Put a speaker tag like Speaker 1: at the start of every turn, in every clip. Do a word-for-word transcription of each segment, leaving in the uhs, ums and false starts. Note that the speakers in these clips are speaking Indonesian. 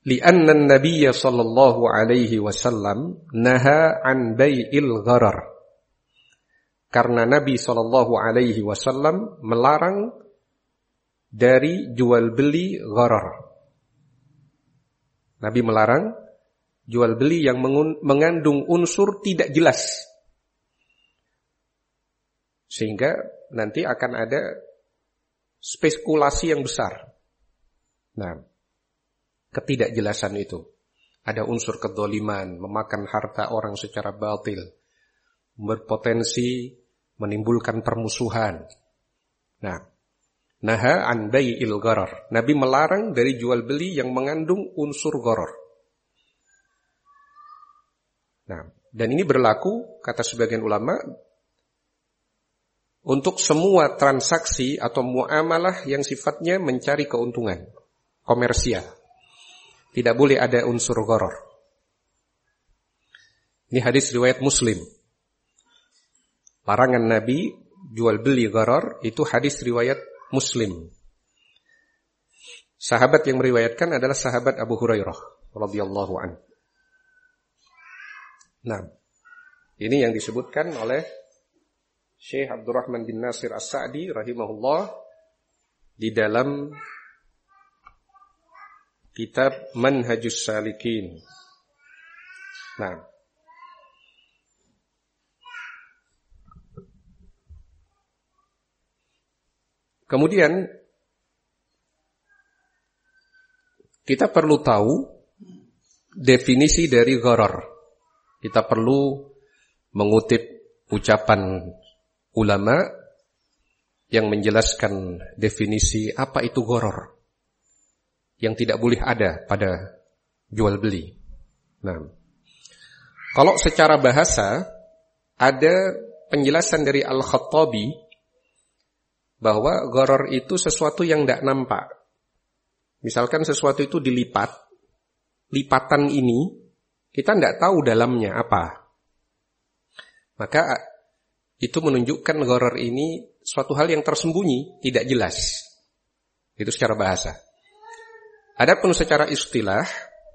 Speaker 1: Lianna an-nabiy sallallahu alaihi wasallam naha an bai'il gharar. Karena Nabi sallallahu alaihi wasallam melarang dari jual beli gharar. Nabi melarang jual beli yang mengandung unsur tidak jelas. Sehingga nanti akan ada spekulasi yang besar. Nah, ketidakjelasan itu. Ada unsur kedzaliman, memakan harta orang secara batil, berpotensi menimbulkan permusuhan. Nah, naha an bai'il gharar. Nabi melarang dari jual beli yang mengandung unsur gharar. Nah, dan ini berlaku, kata sebagian ulama, untuk semua transaksi atau muamalah yang sifatnya mencari keuntungan komersial. Tidak boleh ada unsur gharar. Ini hadis riwayat Muslim. Larangan Nabi jual beli gharar itu hadis riwayat Muslim. Sahabat yang meriwayatkan adalah sahabat Abu Hurairah radhiyallahu anhu. Nah, ini yang disebutkan oleh Syekh Abdurrahman bin Nasir As-Sa'di rahimahullah di dalam kitab Manhajus Salikin. Nah, kemudian kita perlu tahu definisi dari gharar. Kita perlu mengutip ucapan ulama yang menjelaskan definisi apa itu gharar yang tidak boleh ada pada jual beli. Nah, kalau secara bahasa ada penjelasan dari Al-Khattabi bahwa gharar itu sesuatu yang tidak nampak. Misalkan sesuatu itu dilipat, lipatan ini kita tidak tahu dalamnya apa. Maka itu menunjukkan gharar ini suatu hal yang tersembunyi, tidak jelas. Itu secara bahasa. Adapun secara istilah,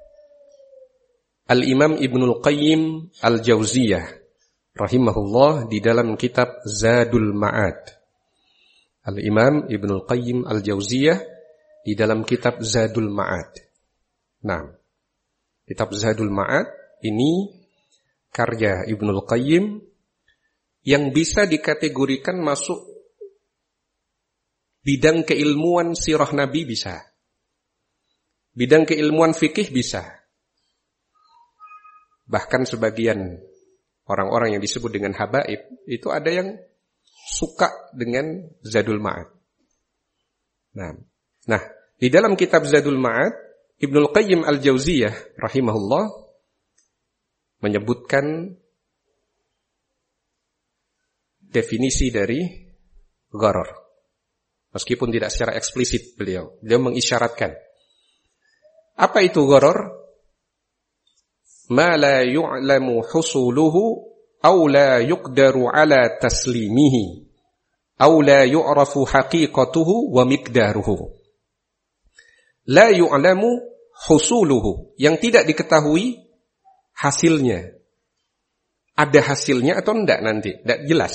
Speaker 1: Al-Imam Ibnul Qayyim Al-Jauziyah rahimahullah di dalam kitab Zadul Ma'ad. Al-Imam Ibnul Qayyim Al-Jauziyah di dalam kitab Zadul Ma'ad. Nah, kitab Zadul Ma'ad ini karya Ibnul Qayyim yang bisa dikategorikan masuk bidang keilmuan sirah Nabi bisa. Bidang keilmuan fikih bisa. Bahkan sebagian orang-orang yang disebut dengan habaib itu ada yang suka dengan Zadul Ma'ad. Nah, nah di dalam kitab Zadul Ma'ad Ibnul Qayyim Al-Jauziyah rahimahullah menyebutkan definisi dari gharar. Meskipun tidak secara eksplisit beliau, beliau mengisyaratkan. Apa itu gharar? Ma la yu'lamu husuluhu aw la yuqdaru ala taslimihi aw la yu'rafu haqiqatuhu wa miqdaruhu. La yu'lamu husuluhu, yang tidak diketahui hasilnya. Ada hasilnya atau enggak nanti, enggak jelas.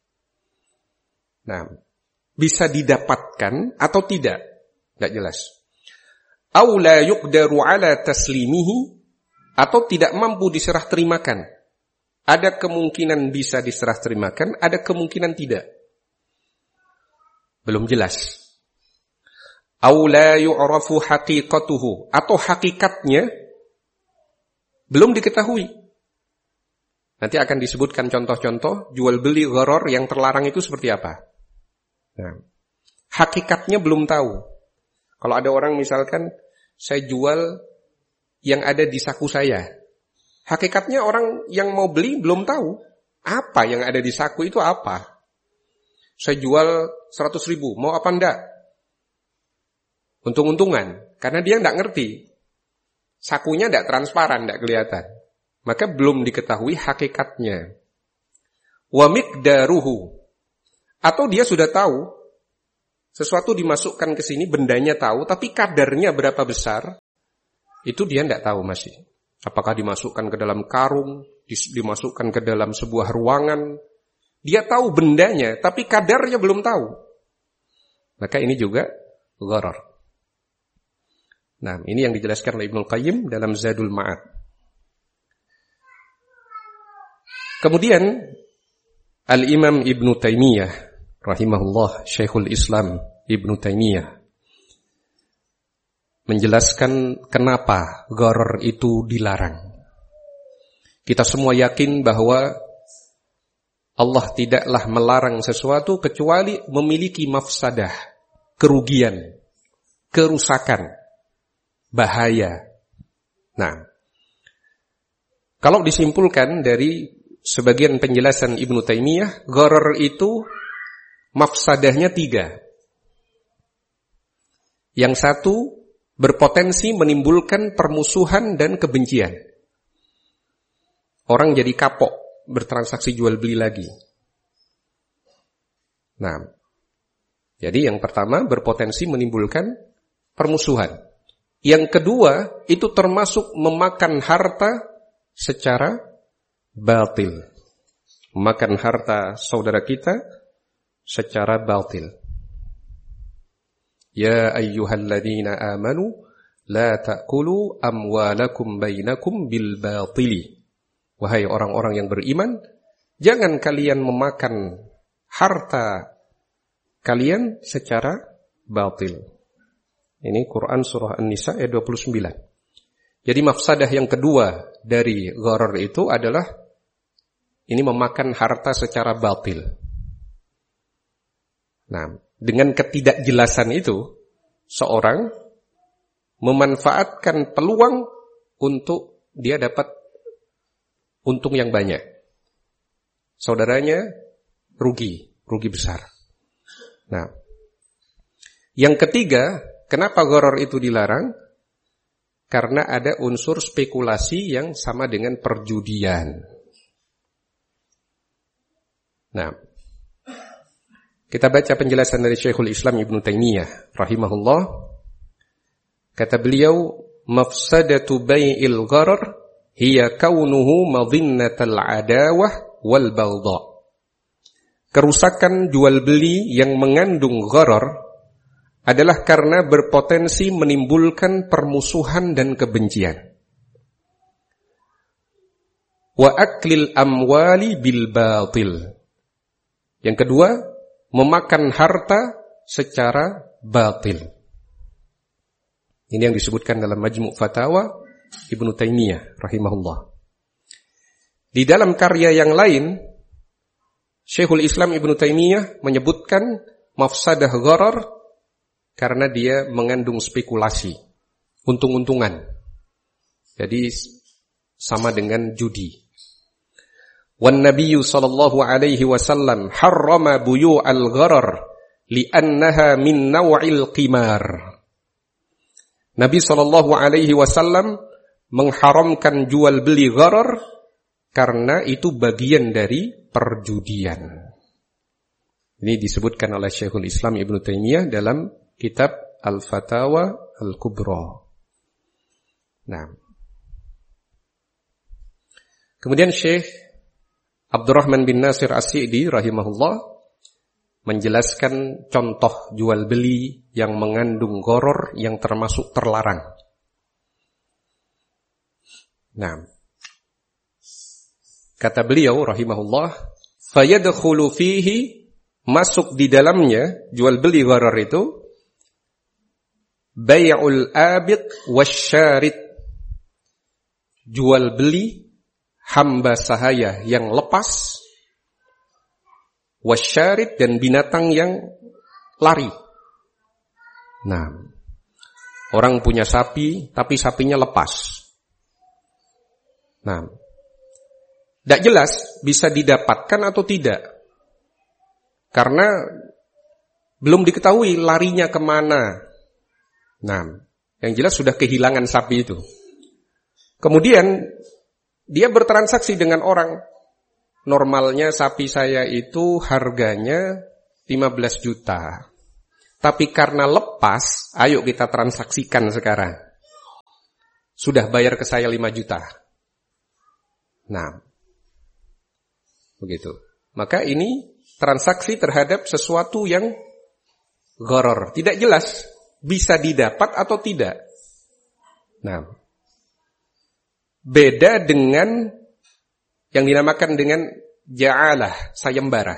Speaker 1: Nah, bisa didapatkan atau tidak, enggak jelas. Aw la yuqdaru ala taslimihi, atau tidak mampu diserah terimakan. Ada kemungkinan bisa diserah terimakan, ada kemungkinan tidak. Belum jelas. Aw la yu'rafu haqiqatuhu, atau hakikatnya belum diketahui. Nanti akan disebutkan contoh-contoh jual beli gharar yang terlarang itu seperti apa. Nah, hakikatnya belum tahu. Kalau ada orang misalkan saya jual yang ada di saku saya, hakikatnya orang yang mau beli belum tahu apa yang ada di saku itu apa. Saya jual seratus ribu, mau apa enggak? Untung-untungan, karena dia enggak ngerti. Sakunya enggak transparan, enggak kelihatan. Maka belum diketahui hakikatnya. Wa miqdaruhu, atau dia sudah tahu sesuatu dimasukkan ke sini, bendanya tahu, tapi kadarnya berapa besar itu dia tidak tahu masih. Apakah dimasukkan ke dalam karung, dimasukkan ke dalam sebuah ruangan. Dia tahu bendanya, tapi kadarnya belum tahu. Maka ini juga gharar. Nah, ini yang dijelaskan oleh Ibnu Qayyim dalam Zadul Ma'ad. Kemudian Al-Imam Ibnu Taimiyah rahimahullah, Syekhul Islam Ibnu Taimiyah menjelaskan kenapa gharar itu dilarang. Kita semua yakin bahwa Allah tidaklah melarang sesuatu kecuali memiliki mafsadah, kerugian, kerusakan, bahaya. Nah, kalau disimpulkan dari sebagian penjelasan Ibnu Taimiyah, gharar itu mafsadahnya tiga. Yang satu, berpotensi menimbulkan permusuhan dan kebencian. Orang jadi kapok bertransaksi jual beli lagi. Nah, jadi yang pertama berpotensi menimbulkan permusuhan. Yang kedua, itu termasuk memakan harta secara batil. Memakan harta saudara kita secara batil. Ya ayyuhalladzina amanu la ta'kulu amwalakum bainakum bil batili. Wahai orang-orang yang beriman, jangan kalian memakan harta kalian secara batil. Ini Quran surah An-Nisa ayat dua puluh sembilan. Jadi mafsadah yang kedua dari gharar itu adalah ini memakan harta secara batil. Nah, dengan ketidakjelasan itu, seorang memanfaatkan peluang untuk dia dapat untung yang banyak. Saudaranya rugi, rugi besar. Nah, yang ketiga, kenapa gharar itu dilarang? Karena ada unsur spekulasi yang sama dengan perjudian. Nah, kita baca penjelasan dari Syekhul Islam Ibnu Taimiyah rahimahullah. Kata beliau, mafsadatu bai'il gharar hiya kaunuhu madhinnatal adawah wal baghdha. Kerusakan jual beli yang mengandung gharar adalah karena berpotensi menimbulkan permusuhan dan kebencian. Wa aklil amwali bil batil. Yang kedua, memakan harta secara batil. Ini yang disebutkan dalam Majmu' Fatawa Ibnu Taimiyah rahimahullah. Di dalam karya yang lain, Syekhul Islam Ibnu Taimiyah menyebutkan mafsadah gharar karena dia mengandung spekulasi, untung-untungan. Jadi sama dengan judi. Wan Nabiyyu sallallahu alaihi wasallam harrama buyu'al gharar li'annaha min naw'il qimar. Nabi sallallahu alaihi wasallam mengharamkan jual beli gharar karena itu bagian dari perjudian. Ini disebutkan oleh Syekhul Islam Ibnu Taimiyah dalam kitab Al-Fatawa Al-Kubra. Nah, kemudian Syekh Abdurrahman bin Nasir As-Sa'di rahimahullah menjelaskan contoh jual beli yang mengandung gharar yang termasuk terlarang. Nah, kata beliau rahimahullah, fayadkhulu fihi, masuk di dalamnya jual beli gharar itu bai'ul abid wasyarid, jual beli hamba sahaya yang lepas, wasyarid, dan binatang yang lari. Nah, orang punya sapi tapi sapinya lepas. Nah, tidak jelas bisa didapatkan atau tidak, karena belum diketahui larinya kemana. Nah, yang jelas sudah kehilangan sapi itu. Kemudian dia bertransaksi dengan orang. Normalnya sapi saya itu harganya lima belas juta. Tapi karena lepas, ayo kita transaksikan sekarang. sudah bayar ke saya lima juta. Nah, begitu. Maka ini transaksi terhadap sesuatu yang gharar, tidak jelas bisa didapat atau tidak. Nah, beda dengan yang dinamakan dengan ja'alah, sayembara.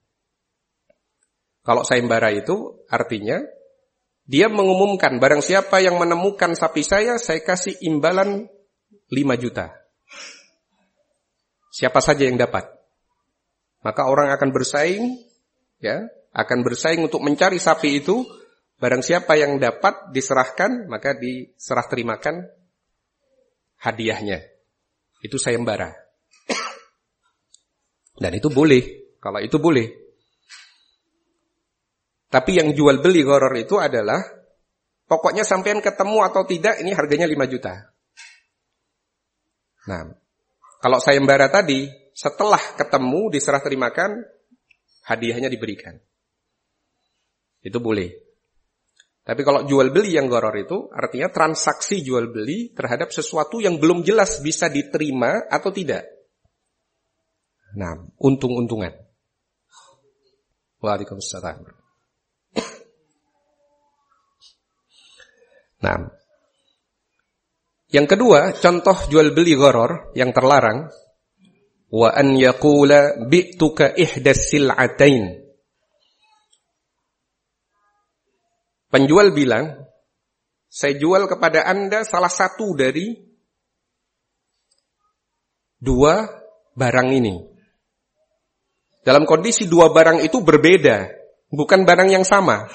Speaker 1: Kalau sayembara itu artinya dia mengumumkan barang siapa yang menemukan sapi saya, saya kasih imbalan lima juta. Siapa saja yang dapat. Maka orang akan bersaing, ya, akan bersaing untuk mencari sapi itu. Barang siapa yang dapat diserahkan, maka diserah terimakan hadiahnya. Itu sayembara. Dan itu boleh, kalau itu boleh. Tapi yang jual beli gharar itu adalah pokoknya sampean ketemu atau tidak, ini harganya lima juta. Nah, kalau sayembara tadi, setelah ketemu diserah terimakan, hadiahnya diberikan. Itu boleh. Tapi kalau jual beli yang gharar itu artinya transaksi jual beli terhadap sesuatu yang belum jelas bisa diterima atau tidak. Nah, untung-untungan. Waalaikumsalam. Nah, yang kedua, contoh jual beli gharar yang terlarang, wa an yaqula bi'tuka ihdas sil'atain. Penjual bilang, saya jual kepada Anda salah satu dari dua barang ini. Dalam kondisi dua barang itu berbeda, bukan barang yang sama.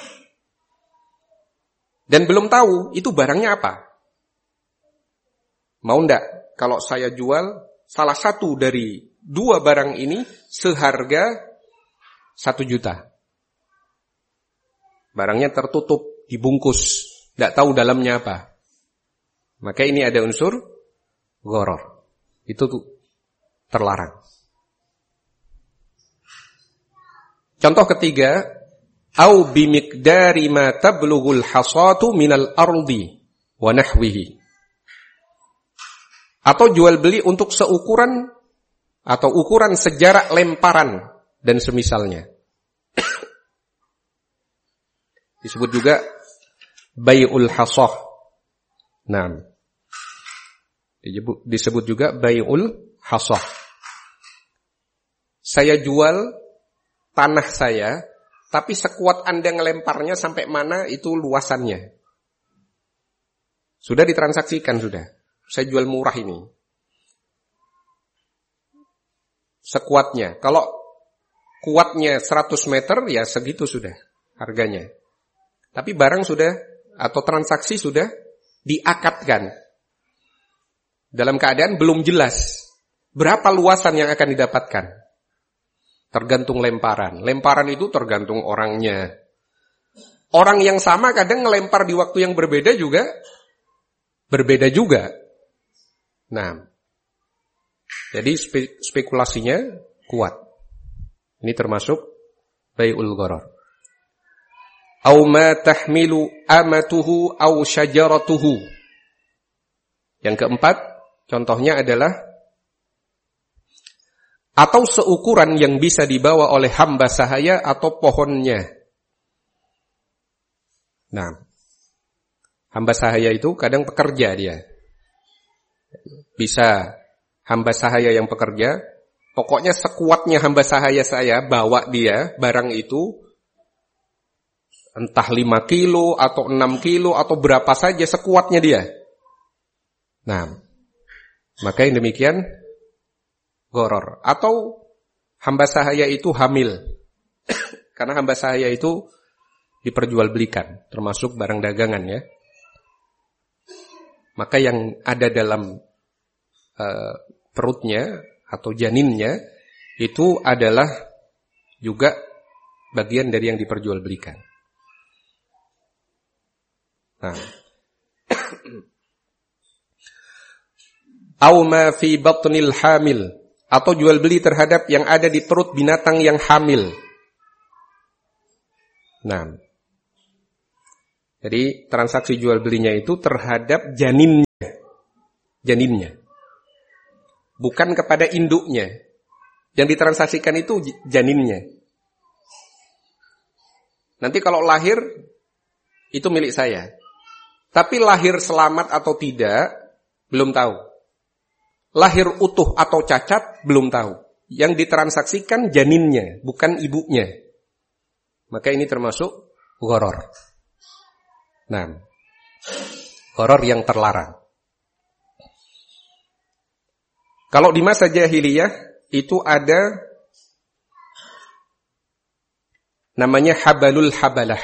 Speaker 1: Dan belum tahu itu barangnya apa. Mau ndak kalau saya jual salah satu dari dua barang ini seharga satu juta. Barangnya tertutup, dibungkus, ndak tahu dalamnya apa. Maka ini ada unsur gharar. Itu tuh terlarang. Contoh ketiga, au bimiqdari ma tablughul hasatu minal ardi wa nahwihi. Atau jual beli untuk seukuran atau ukuran sejarak lemparan dan semisalnya. Disebut juga bai'ul hasah. Nah, disebut juga bai'ul hasah. Saya jual tanah saya, tapi sekuat Anda ngelemparnya sampai mana itu luasannya. Sudah ditransaksikan sudah. Saya jual murah ini. Sekuatnya. Kalau kuatnya seratus meter, ya segitu sudah harganya. Tapi barang sudah, atau transaksi sudah diakadkan. Dalam keadaan belum jelas berapa luasan yang akan didapatkan. Tergantung lemparan. Lemparan itu tergantung orangnya. Orang yang sama kadang ngelempar di waktu yang berbeda juga berbeda juga. Nah, jadi spe- spekulasinya kuat. Ini termasuk bai'ul gharar. Au ma tahmilu amatuhu au syajaratuhu. Yang keempat, contohnya adalah atau seukuran yang bisa dibawa oleh hamba sahaya atau pohonnya. Nah, hamba sahaya itu kadang pekerja dia. Bisa hamba sahaya yang pekerja, pokoknya sekuatnya hamba sahaya saya bawa dia barang itu, entah lima kilo atau enam kilo atau berapa saja sekuatnya dia. Nah, maka yang demikian gharar. Atau hamba sahaya itu hamil. Karena hamba sahaya itu diperjualbelikan, termasuk barang dagangan ya. Maka yang ada dalam uh, perutnya atau janinnya itu adalah juga bagian dari yang diperjualbelikan. Nah, au ma fi batnil hamil, atau jual beli terhadap yang ada di perut binatang yang hamil. Nah, jadi transaksi jual belinya itu terhadap janinnya. janinnya. Bukan kepada induknya. Yang ditransaksikan itu janinnya. Nanti kalau lahir, itu milik saya. Tapi lahir selamat atau tidak, belum tahu. Lahir utuh atau cacat, belum tahu. Yang ditransaksikan janinnya, bukan ibunya. Maka ini termasuk gharar. Nah, gharar yang terlarang. Kalau di masa jahiliyah, itu ada namanya habalul habalah.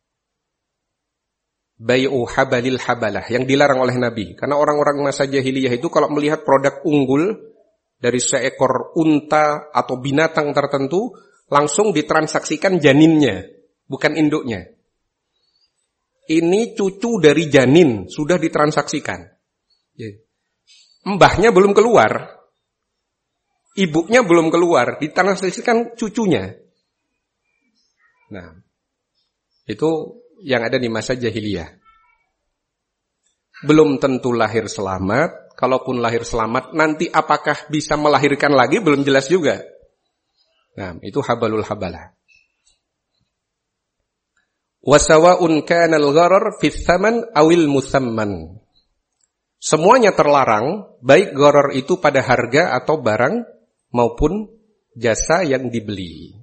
Speaker 1: Bai'u habalil habalah, yang dilarang oleh Nabi. Karena orang-orang masa jahiliyah itu kalau melihat produk unggul dari seekor unta atau binatang tertentu, langsung ditransaksikan janinnya, bukan induknya. Ini cucu dari janin, sudah ditransaksikan. Mbahnya belum keluar, ibunya belum keluar, ditransaksikan cucunya. Nah, itu yang ada di masa jahiliyah. Belum tentu lahir selamat. Kalaupun lahir selamat, nanti apakah bisa melahirkan lagi, belum jelas juga. Nah, itu habalul habalah. Wasawa'un kanal gharar fis tsaman awil musamman. Semuanya terlarang, baik gharar itu pada harga atau barang maupun jasa yang dibeli.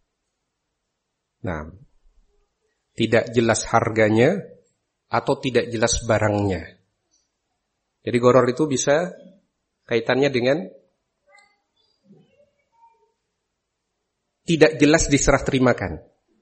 Speaker 1: Nah, tidak jelas harganya atau tidak jelas barangnya. Jadi gharar itu bisa kaitannya dengan tidak jelas diserah terimakan.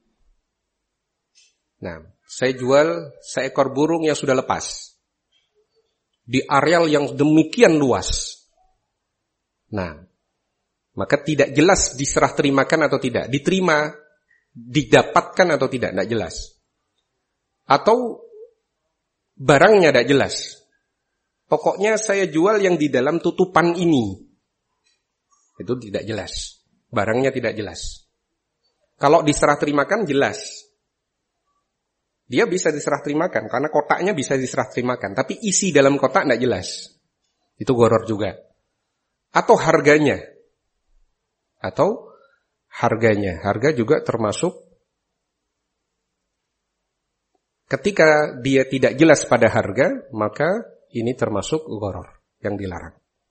Speaker 1: Nah, saya jual seekor burung yang sudah lepas di areal yang demikian luas. Nah, maka tidak jelas diserah terimakan atau tidak, diterima, didapatkan atau tidak, tidak jelas. Atau barangnya tidak jelas. Pokoknya saya jual yang di dalam tutupan ini. Itu tidak jelas. Barangnya tidak jelas. Kalau diserah terimakan jelas. Dia bisa diserah terimakan karena kotaknya bisa diserah terimakan, tapi isi dalam kotak tidak jelas. Itu gharar juga. Atau harganya. Atau harganya. Harga juga termasuk ketika dia tidak jelas pada harga, maka ini termasuk gharar yang dilarang.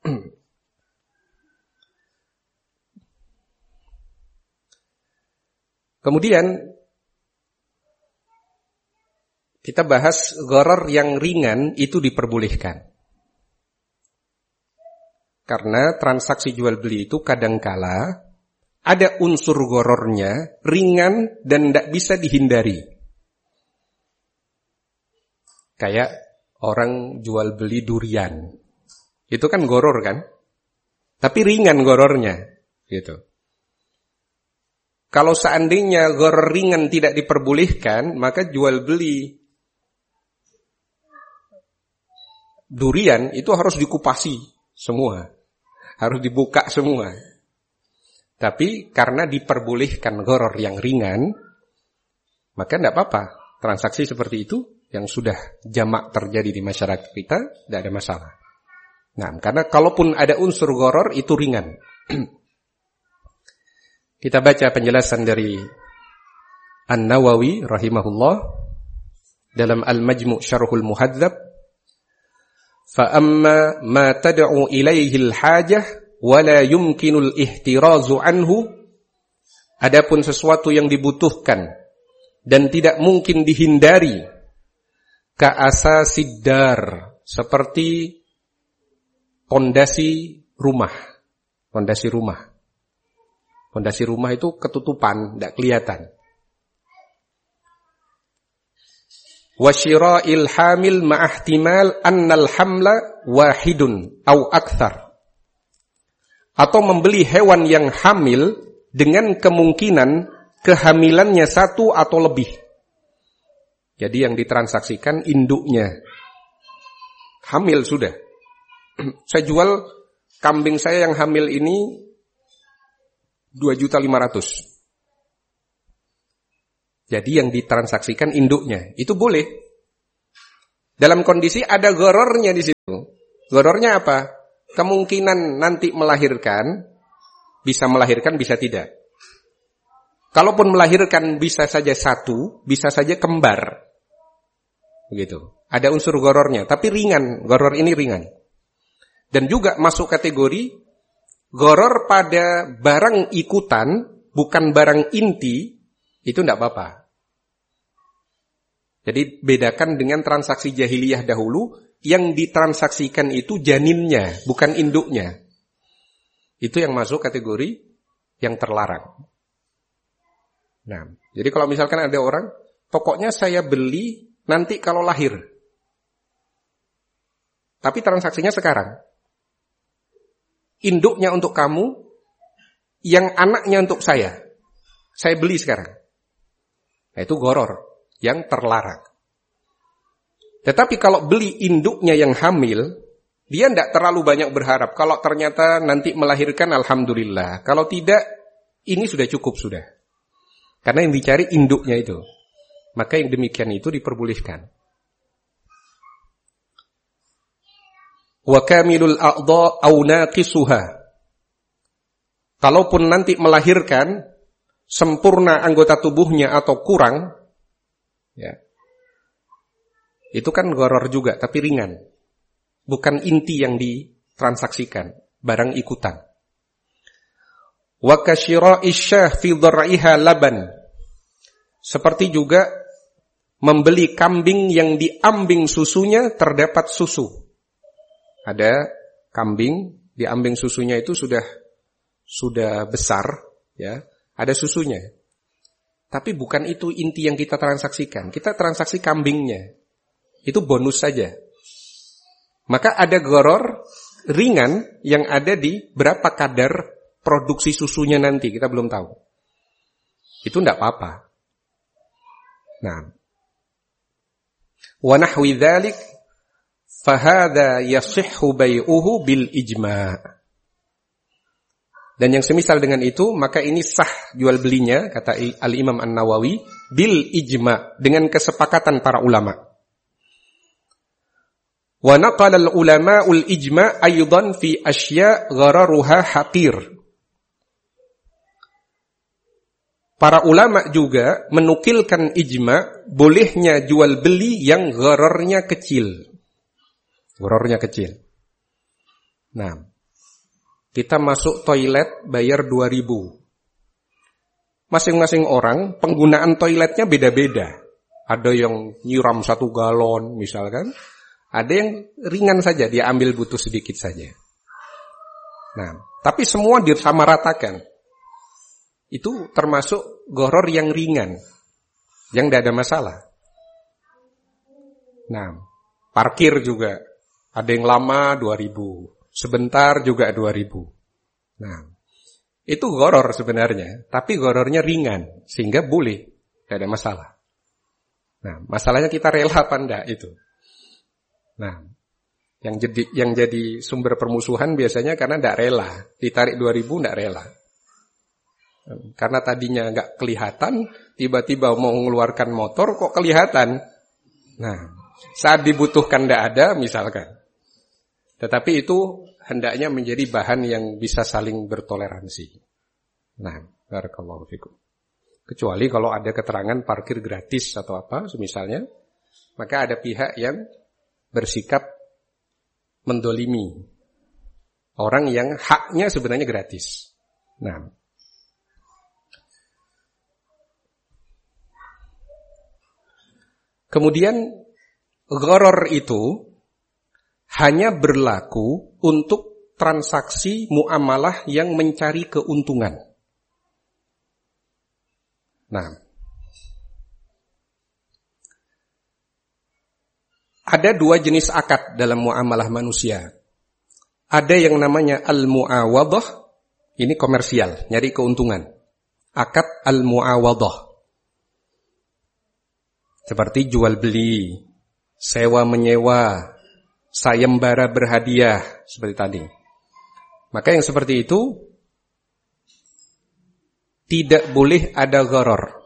Speaker 1: Kemudian kita bahas gharar yang ringan itu diperbolehkan. Karena transaksi jual beli itu kadangkala ada unsur ghararnya ringan dan tidak bisa dihindari. Kayak orang jual beli durian. Itu kan gharar kan? Tapi ringan ghararnya, gitu. Kalau seandainya gharar ringan tidak diperbolehkan, maka jual beli durian itu harus dikupasi semua. Harus dibuka semua. Tapi karena diperbolehkan gharar yang ringan, maka tidak apa-apa. Transaksi seperti itu yang sudah jamak terjadi di masyarakat kita, tidak ada masalah. Nah, karena kalaupun ada unsur gharar itu ringan. Kita baca penjelasan dari An-Nawawi rahimahullah dalam Al-Majmu' Syarhul Muhadzab. Fa amma ma tad'u ilaihi al-hajah wa la yumkinu al-ihtirazu anhu. Adapun sesuatu yang dibutuhkan dan tidak mungkin dihindari, ka asasid dar, seperti pondasi rumah. Pondasi rumah. Pondasi rumah itu ketutupan, tidak kelihatan. Wa syira'il hamil ma'ahtimal annal hamla wahidun au akthar. Atau membeli hewan yang hamil dengan kemungkinan kehamilannya satu atau lebih. Jadi yang ditransaksikan induknya. Hamil sudah. Saya jual kambing saya yang hamil ini dua juta lima ratus. Jadi yang ditransaksikan induknya. Itu boleh. Dalam kondisi ada ghararnya di situ. Gorornya apa? Kemungkinan nanti melahirkan, bisa melahirkan, bisa tidak. Kalaupun melahirkan bisa saja satu, bisa saja kembar. Begitu. Ada unsur gorornya, tapi ringan. Goror ini ringan. Dan juga masuk kategori goror pada barang ikutan, bukan barang inti, itu tidak apa-apa. Jadi bedakan dengan transaksi jahiliyah dahulu, yang ditransaksikan itu janinnya, bukan induknya. Itu yang masuk kategori yang terlarang. Nah, jadi kalau misalkan ada orang, pokoknya saya beli nanti kalau lahir. Tapi transaksinya sekarang. Induknya untuk kamu, yang anaknya untuk saya. Saya beli sekarang. Nah, itu goror yang terlarang. Tetapi kalau beli induknya yang hamil, dia tidak terlalu banyak berharap. Kalau ternyata nanti melahirkan, alhamdulillah. Kalau tidak, ini sudah cukup sudah. Karena yang dicari induknya itu. Maka yang demikian itu diperbolehkan. Wa kamilul a'dha aw naqisuha. Kalaupun nanti melahirkan sempurna anggota tubuhnya atau kurang, ya. Itu kan goror juga, tapi ringan. Bukan inti yang ditransaksikan, barang ikutan. Wa kasyira'i syah fi dhar'iha laban. Seperti juga membeli kambing yang diambing susunya terdapat susu. Ada kambing diambing susunya itu sudah sudah besar, ya. Ada susunya. Tapi bukan itu inti yang kita transaksikan. Kita transaksi kambingnya. Itu bonus saja. Maka ada goror ringan yang ada di berapa kadar produksi susunya nanti. Kita belum tahu. Itu tidak apa-apa. Nah. Wa nahwi dzalik fahadha yasihhu bai'uhu bil ijma'. Dan yang semisal dengan itu, maka ini sah jual belinya, kata Al-Imam An-Nawawi, bil ijma', dengan kesepakatan para ulama. Wa naqala al-ulama'ul ijma' aydan fi asya' ghararuha haqir. Para ulama juga menukilkan ijma' bolehnya jual beli yang ghararnya kecil. Ghararnya kecil. Nah, kita masuk toilet bayar dua ribu. Masing-masing orang penggunaan toiletnya beda-beda. Ada yang nyiram satu galon misalkan. Ada yang ringan saja, dia ambil butuh sedikit saja. Nah, tapi semua disamaratakan. Itu termasuk goror yang ringan. Yang tidak ada masalah. Nah, parkir juga. Ada yang lama dua ribu. Sebentar juga dua ribu. Nah, itu goror sebenarnya. Tapi gorornya ringan. Sehingga boleh. Tidak ada masalah. Nah, masalahnya kita rela apa enggak itu. Nah, yang jadi, yang jadi sumber permusuhan biasanya karena tidak rela. Ditarik dua ribu tidak rela. Karena tadinya enggak kelihatan. Tiba-tiba mau mengeluarkan motor kok kelihatan. Nah, saat dibutuhkan tidak ada misalkan. Tetapi itu hendaknya menjadi bahan yang bisa saling bertoleransi. Nah, barakallahu fikum. Kecuali kalau ada keterangan parkir gratis atau apa, misalnya, maka ada pihak yang bersikap mendolimi orang yang haknya sebenarnya gratis. Nah, kemudian gharar itu hanya berlaku untuk transaksi muamalah yang mencari keuntungan. Nah, ada dua jenis akad dalam muamalah manusia. Ada yang namanya al-mu'awadhah, ini komersial, nyari keuntungan. Akad al-mu'awadhah. Seperti jual beli, sewa menyewa, sayembara berhadiah, seperti tadi. Maka yang seperti itu tidak boleh ada gharar.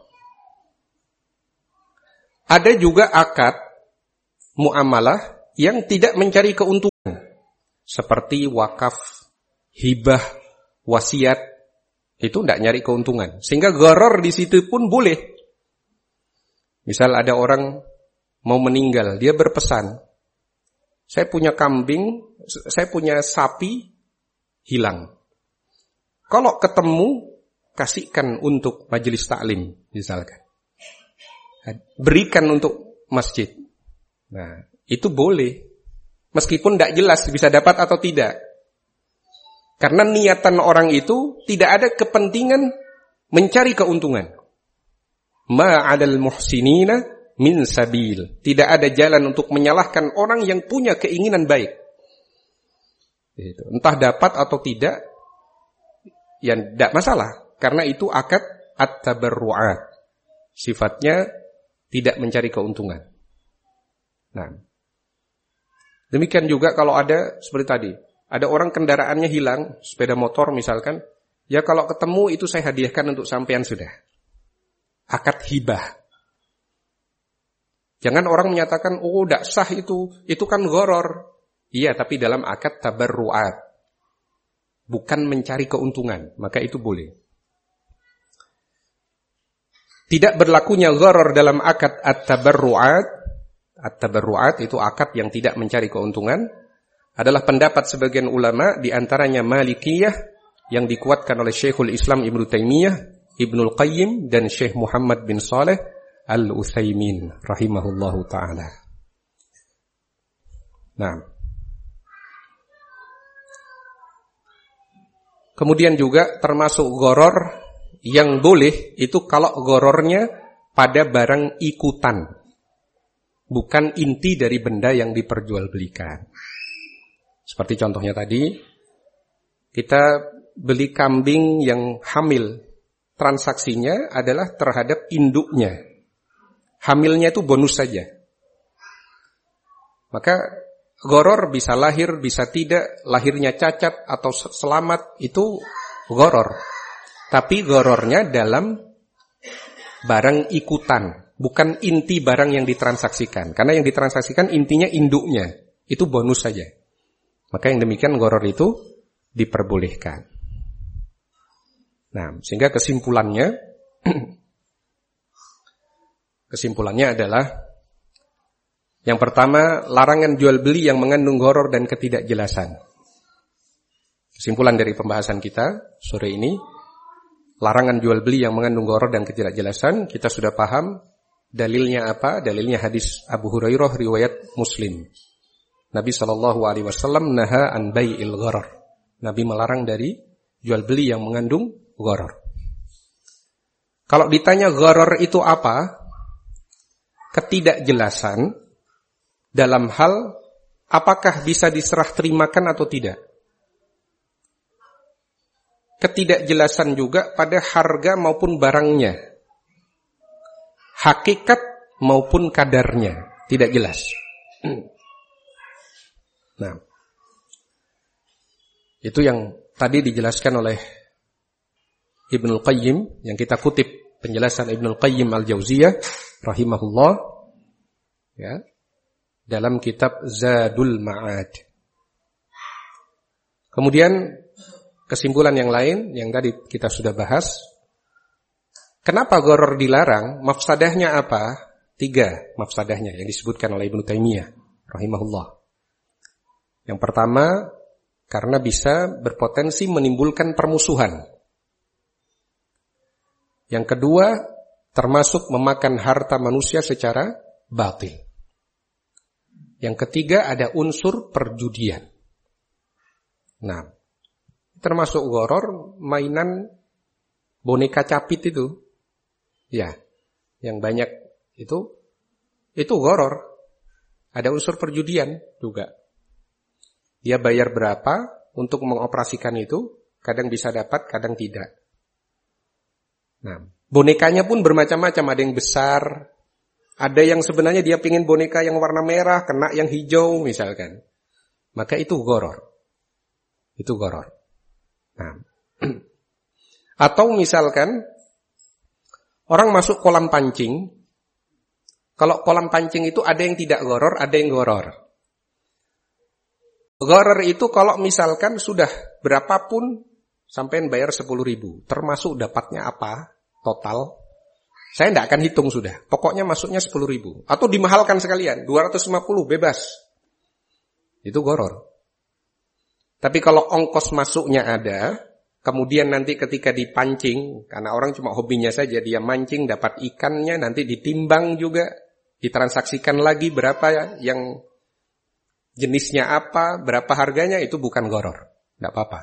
Speaker 1: Ada juga akad muamalah yang tidak mencari keuntungan. seperti wakaf, hibah, wasiat, itu tidak nyari keuntungan. Sehingga gharar di situ pun boleh. Misal ada orang mau meninggal, dia berpesan, saya punya kambing, saya punya sapi, hilang. Kalau ketemu, kasihkan untuk majelis taklim, misalkan. Berikan untuk masjid. Nah, itu boleh. Meskipun tidak jelas bisa dapat atau tidak. Karena niatan orang itu tidak ada kepentingan mencari keuntungan. Ma'adal muhsinina min sabil. Tidak ada jalan untuk menyalahkan orang yang punya keinginan baik. Entah dapat atau tidak, ya tidak masalah. Karena itu akad at-tabarru'at. Sifatnya tidak mencari keuntungan. Nah, demikian juga kalau ada seperti tadi, ada orang kendaraannya hilang, sepeda motor misalkan, ya kalau ketemu itu saya hadiahkan untuk sampean sudah. Akad hibah. Jangan orang menyatakan, oh tidak sah itu, itu kan gharar. Iya, tapi dalam akad tabarru'at. Bukan mencari keuntungan, maka itu boleh. Tidak berlakunya gharar dalam akad at-tabarru'at. At-tabarru'at itu akad yang tidak mencari keuntungan, adalah pendapat sebagian ulama, di antaranya Malikiyah yang dikuatkan oleh Syekhul Islam Ibnu Taimiyah, Ibnul Qayyim dan Syekh Muhammad bin Saleh Al-Utsaimin rahimahullahu taala. Nah. Kemudian juga termasuk gharar yang boleh itu kalau ghararnya pada barang ikutan. Bukan inti dari benda yang diperjualbelikan. Seperti contohnya tadi, kita beli kambing yang hamil. Transaksinya adalah terhadap induknya. Hamilnya itu bonus saja. Maka gharar bisa lahir, bisa tidak. Lahirnya cacat atau selamat, itu gharar. Tapi ghararnya dalam barang ikutan. Bukan inti barang yang ditransaksikan. Karena yang ditransaksikan intinya induknya. Itu bonus saja. Maka yang demikian gharar itu diperbolehkan. Nah, sehingga kesimpulannya kesimpulannya adalah yang pertama, larangan jual beli yang mengandung gharar dan ketidakjelasan. Kesimpulan dari pembahasan kita sore ini, larangan jual beli yang mengandung gharar dan ketidakjelasan, kita sudah paham. Dalilnya apa? Dalilnya hadis Abu Hurairah riwayat Muslim. Nabi sallallahu alaihi wasallam naha an bai'il gharar. Nabi melarang dari jual beli yang mengandung gharar. Kalau ditanya gharar itu apa? Ketidakjelasan dalam hal apakah bisa diserah terimakan atau tidak. Ketidakjelasan juga pada harga maupun barangnya. Hakikat maupun kadarnya tidak jelas. Nah, itu yang tadi dijelaskan oleh Ibnul Qayyim, yang kita kutip penjelasan Ibnul Qayyim Al-Jauziyah rahimahullah, ya, dalam kitab Zadul Ma'ad. Kemudian kesimpulan yang lain yang tadi kita sudah bahas. Kenapa gharar dilarang? Mafsadahnya apa? Tiga mafsadahnya yang disebutkan oleh Ibnu Taimiyah rahimahullah. Yang pertama, karena bisa berpotensi menimbulkan permusuhan. Yang kedua, termasuk memakan harta manusia secara batil. Yang ketiga, ada unsur perjudian. Nah, termasuk gharar mainan boneka capit itu. Ya, yang banyak itu itu gharar. Ada unsur perjudian juga. Dia bayar berapa untuk mengoperasikan itu, kadang bisa dapat, kadang tidak. Nah, bonekanya pun bermacam-macam, ada yang besar, ada yang sebenarnya dia pengen boneka yang warna merah, kena yang hijau misalkan. Maka itu gharar. Itu gharar. Nah, atau misalkan orang masuk kolam pancing. Kalau kolam pancing itu ada yang tidak gharar, ada yang gharar. Gharar itu kalau misalkan sudah berapapun sampean bayar sepuluh ribu, termasuk dapatnya apa total, saya tidak akan hitung sudah. Pokoknya masuknya sepuluh ribu. Atau dimahalkan sekalian, dua ratus lima puluh bebas. Itu gharar. Tapi kalau ongkos masuknya ada, kemudian nanti ketika dipancing, karena orang cuma hobinya saja, dia mancing, dapat ikannya, nanti ditimbang juga, ditransaksikan lagi berapa yang jenisnya apa, berapa harganya, itu bukan gharar. Tidak apa-apa.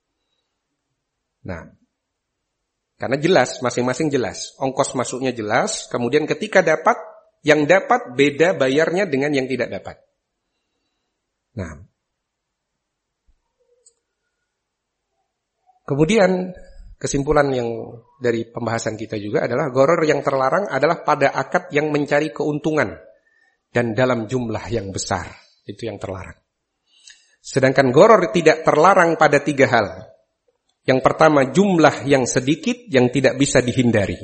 Speaker 1: Nah, karena jelas, masing-masing jelas. Ongkos masuknya jelas, kemudian ketika dapat, yang dapat beda bayarnya dengan yang tidak dapat. Nah, kemudian kesimpulan yang dari pembahasan kita juga adalah gharar yang terlarang adalah pada akad yang mencari keuntungan dan dalam jumlah yang besar. Itu yang terlarang. Sedangkan gharar tidak terlarang pada tiga hal. Yang pertama, jumlah yang sedikit yang tidak bisa dihindari.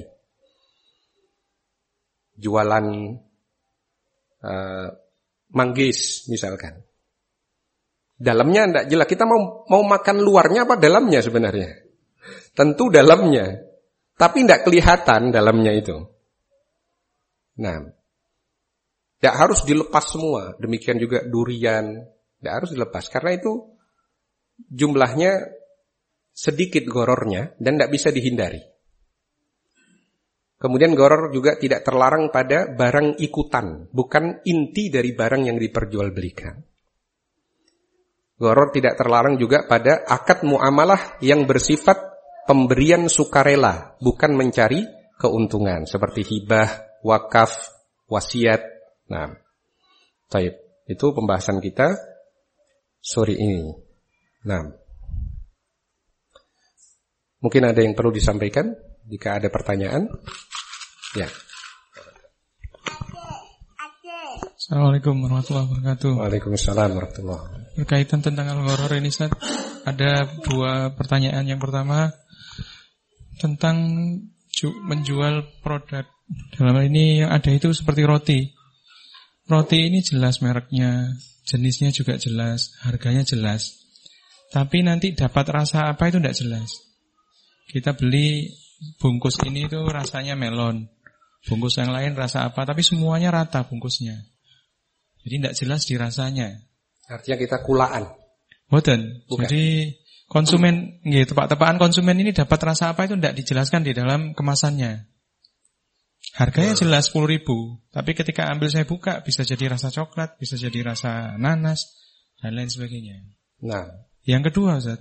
Speaker 1: Jualan uh, manggis misalkan. Dalamnya tidak jelas. Kita mau mau makan luarnya apa dalamnya sebenarnya? Tentu dalamnya. Tapi tidak kelihatan dalamnya itu. Nah, tidak harus dilepas semua. Demikian juga durian. Tidak harus dilepas. Karena itu jumlahnya sedikit ghararnya dan tidak bisa dihindari. Kemudian gharar juga tidak terlarang pada barang ikutan. Bukan inti dari barang yang diperjualbelikan. Gharar tidak terlarang juga pada akad muamalah yang bersifat pemberian sukarela, bukan mencari keuntungan. Seperti hibah, wakaf, wasiat. Nah, taib. Itu pembahasan kita sore ini. Nah, mungkin ada yang perlu disampaikan jika ada pertanyaan. Ya.
Speaker 2: Assalamualaikum warahmatullahi wabarakatuh.
Speaker 1: Waalaikumsalam warahmatullahi wabarakatuh.
Speaker 2: Berkaitan tentang al-gharar ini, Ustaz, ada dua pertanyaan. Yang pertama tentang ju- menjual produk. Dalam hal ini yang ada itu seperti roti. Roti ini jelas mereknya, jenisnya juga jelas, harganya jelas. Tapi nanti dapat rasa apa itu tidak jelas. Kita beli bungkus ini itu rasanya melon, bungkus yang lain rasa apa, tapi semuanya rata bungkusnya. Jadi tidak jelas di rasanya.
Speaker 1: Artinya kita kulaan.
Speaker 2: Boten. Jadi konsumen, nggih, tepak-tepakan konsumen ini dapat rasa apa itu tidak dijelaskan di dalam kemasannya. Harganya jelas sepuluh ribu, tapi ketika ambil saya buka bisa jadi rasa coklat, bisa jadi rasa nanas dan lain sebagainya.
Speaker 1: Nah,
Speaker 2: yang kedua, Ustaz.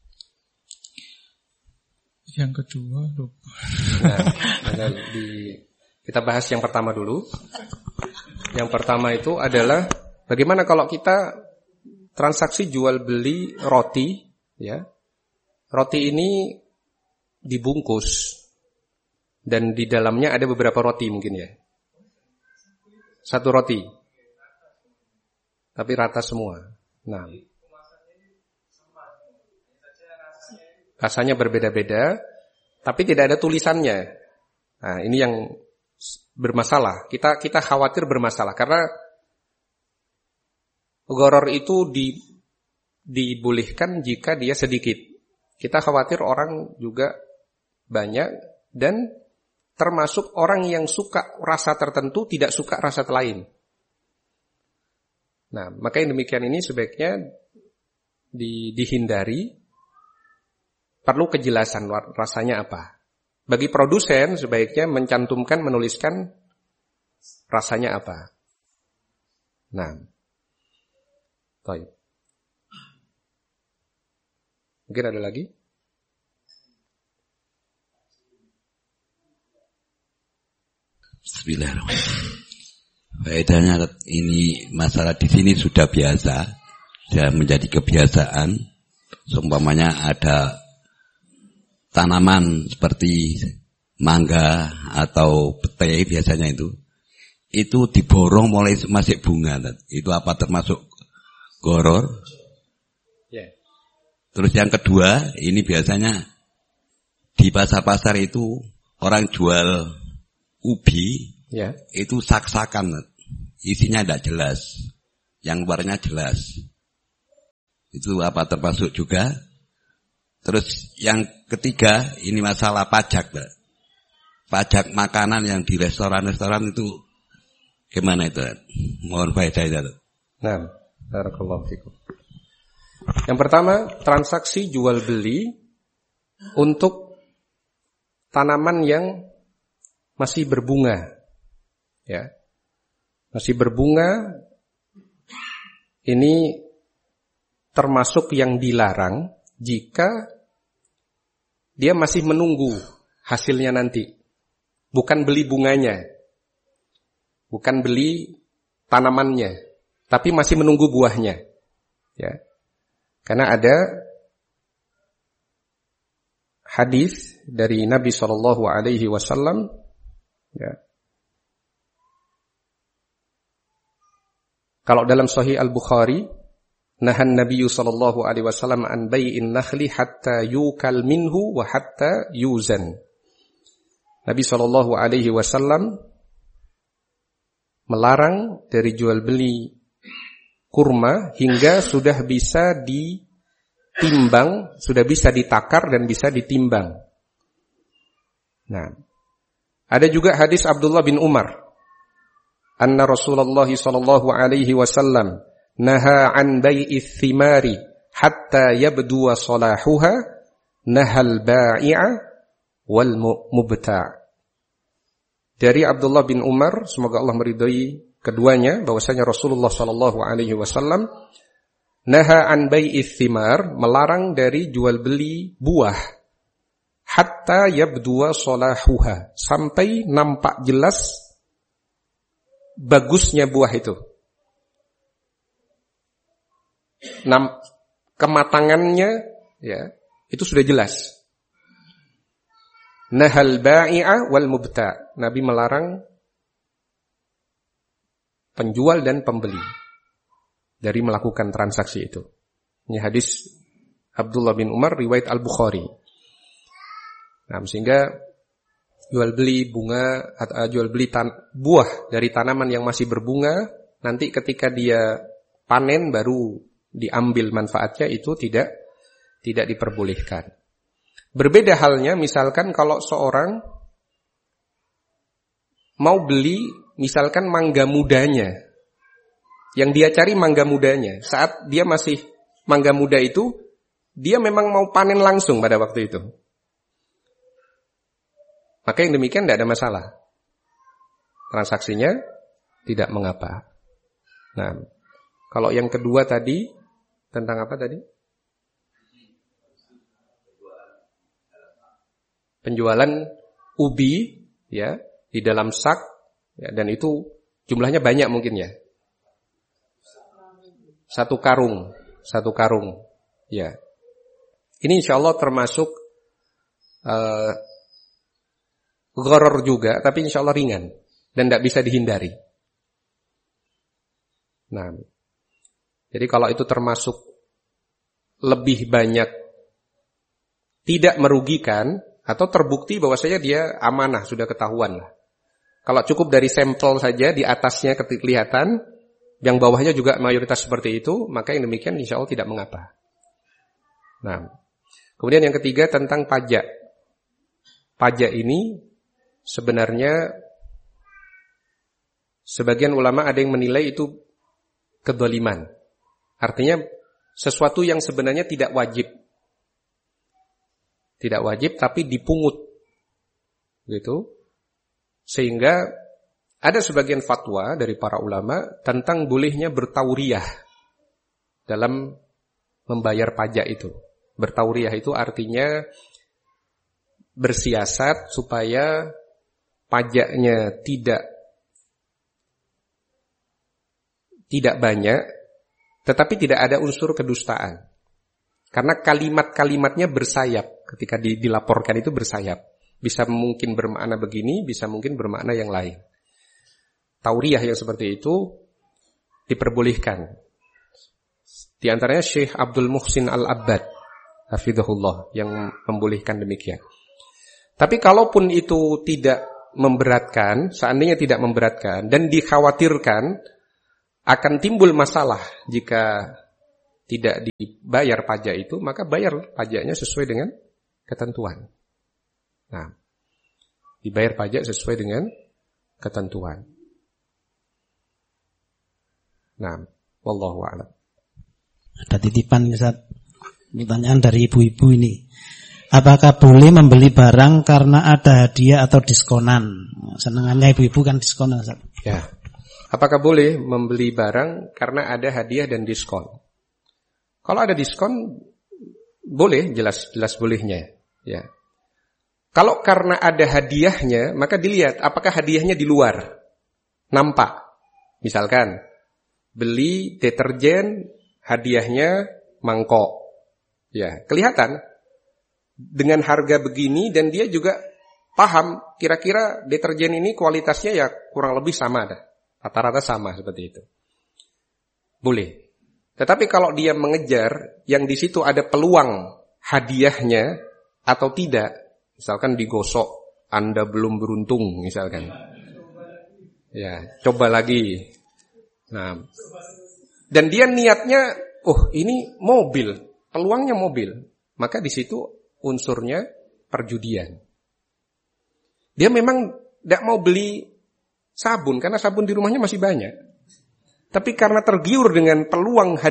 Speaker 2: Yang kedua, lupa.
Speaker 1: Nah, di, kita bahas yang pertama dulu. Yang pertama itu adalah bagaimana kalau kita transaksi jual beli roti, ya. Roti ini dibungkus dan di dalamnya ada beberapa roti mungkin ya. Satu roti. Tapi rata semua. Nah, rasanya berbeda-beda, tapi tidak ada tulisannya. Nah, ini yang bermasalah. Kita kita khawatir bermasalah karena gharar itu di, dibolehkan jika dia sedikit. Kita khawatir orang juga banyak dan termasuk orang yang suka rasa tertentu tidak suka rasa lain. Nah, maka yang demikian ini sebaiknya di, dihindari. Perlu kejelasan rasanya apa. Bagi produsen sebaiknya mencantumkan, menuliskan rasanya apa. Nah, baik. Mungkin ada lagi?
Speaker 3: Bismillahirrahmanirrahim. Faedahnya ini masalah di sini sudah biasa, sudah menjadi kebiasaan. Seumpamanya ada tanaman seperti mangga atau petai biasanya itu, itu diborong mulai masih bunga. Itu apa termasuk gharar?
Speaker 1: Yeah.
Speaker 3: Terus yang kedua, ini biasanya di pasar-pasar itu orang jual ubi,
Speaker 1: yeah.
Speaker 3: Itu sak-sakan, isinya tidak jelas, yang luarnya jelas. Itu apa termasuk juga? Terus yang ketiga, ini masalah pajak, Pak. Pajak makanan yang di restoran-restoran itu gimana itu? Mohon faedah itu.
Speaker 1: Nah, barakallahu fikum. Yang pertama, transaksi jual beli untuk tanaman yang masih berbunga. Ya. Masih berbunga ini termasuk yang dilarang jika dia masih menunggu hasilnya nanti. Bukan beli bunganya, bukan beli tanamannya, tapi masih menunggu buahnya. Ya. Karena ada hadis dari Nabi shallallahu alaihi wasallam, ya. Kalau dalam Sahih Al-Bukhari, nahan Nabi sallallahu alaihi wasallam an bai'in nakhli hatta yukal minhu wa hatta yuzan. Nabi sallallahu alaihi wasallam melarang dari jual beli kurma hingga sudah bisa ditimbang, sudah bisa ditakar dan bisa ditimbang. Nah, ada juga hadis Abdullah bin Umar, anna Rasulullah sallallahu alaihi wasallam naha an bai'ith thimari hatta yabduwa salahuha nahal ba'i'a wal mubta'. Dari Abdullah bin Umar, semoga Allah meridai keduanya, bahwasanya Rasulullah sallallahu alaihi wasallam naha an bai'ith thimar, melarang dari jual beli buah, hatta yabduwa salahuha, sampai nampak jelas bagusnya buah itu. Nam, kematangannya ya, itu sudah jelas. Nahal ba'i'a wal mubta'. Nabi melarang penjual dan pembeli dari melakukan transaksi itu. Ini hadis Abdullah bin Umar riwayat Al-Bukhari. Nah, sehingga jual beli bunga atau jual beli tan- buah dari tanaman yang masih berbunga, nanti ketika dia panen baru diambil manfaatnya, itu tidak tidak diperbolehkan. Berbeda halnya misalkan kalau seorang mau beli misalkan mangga mudanya, yang dia cari mangga mudanya, saat dia masih mangga muda itu, dia memang mau panen langsung pada waktu itu, maka yang demikian tidak ada masalah, transaksinya tidak mengapa. Nah, kalau yang kedua tadi tentang apa tadi? Penjualan ubi ya di dalam sak ya, dan itu jumlahnya banyak mungkin ya. Satu karung, satu karung. Ya. Ini insyaallah termasuk uh, gharar juga, tapi insyaallah ringan dan tidak bisa dihindari. Nah, jadi kalau itu termasuk lebih banyak tidak merugikan atau terbukti bahwasanya dia amanah, sudah ketahuan lah. Kalau cukup dari sampel saja di atasnya kelihatan, yang bawahnya juga mayoritas seperti itu, maka yang demikian insya Allah tidak mengapa. Nah, kemudian yang ketiga tentang pajak. Pajak ini sebenarnya sebagian ulama ada yang menilai itu kedzaliman. Artinya sesuatu yang sebenarnya tidak wajib. Tidak wajib tapi dipungut. Gitu. Sehingga ada sebagian fatwa dari para ulama tentang bolehnya bertauriyah dalam membayar pajak itu. Bertauriyah itu artinya bersiasat supaya pajaknya tidak tidak banyak, tetapi tidak ada unsur kedustaan. Karena kalimat-kalimatnya bersayap, ketika dilaporkan itu bersayap. Bisa mungkin bermakna begini, bisa mungkin bermakna yang lain. Tauriyah yang seperti itu diperbolehkan. Di antaranya Syekh Abdul Muhsin Al-Abbad, hafizahullah, yang membolehkan demikian. Tapi kalaupun itu tidak memberatkan, seandainya tidak memberatkan, dan dikhawatirkan akan timbul masalah jika tidak dibayar pajak itu, maka bayar pajaknya sesuai dengan ketentuan. Nah, dibayar pajak sesuai dengan ketentuan. Nah, wallahu a'lam.
Speaker 4: Ada titipan Ustaz. Pertanyaan dari ibu-ibu ini. Apakah boleh membeli barang karena ada hadiah atau diskonan? Senengannya ibu-ibu kan diskonan, Ustaz.
Speaker 1: Ya. Apakah boleh membeli barang karena ada hadiah dan diskon? Kalau ada diskon, boleh, jelas-jelas bolehnya. Ya. Kalau karena ada hadiahnya, maka dilihat apakah hadiahnya di luar. Nampak. Misalkan, beli deterjen, hadiahnya mangkok. Ya, kelihatan. Dengan harga begini, dan dia juga paham, kira-kira deterjen ini kualitasnya ya kurang lebih sama dah. Rata-rata sama seperti itu. Boleh. Tetapi kalau dia mengejar yang di situ ada peluang hadiahnya atau tidak, misalkan digosok, Anda belum beruntung misalkan. Ya, coba lagi. Nah, dan dia niatnya, oh ini mobil, peluangnya mobil, maka di situ unsurnya perjudian. Dia memang tidak mau beli sabun karena sabun di rumahnya masih banyak. Tapi karena tergiur dengan peluang